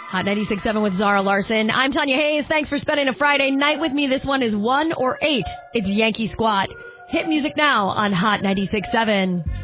Hot 96.7 with Zara Larson. I'm Tanya Hayes. Thanks for spending a Friday night with me. This one is 1 or 8. It's Yankee Squat. Hit music now on Hot 96.7.